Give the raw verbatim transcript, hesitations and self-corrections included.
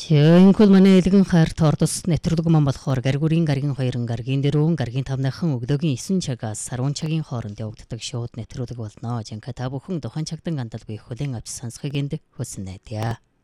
Энэхүү манай элгэн хайр тордос нэвтрүүлэг маань болохоор гаргуурын гаргийн хоёрын гаргийн дөрвөн гаргийн тавныхан өглөөгийн эсэн цагаас сарван цагийн хооронд явагддаг шууд нэвтрүүлэг болно. Жинхэнэ та бүхэн тухайн цагтан гандалгүй хүлээн авч сонсхийг энд хүснэ.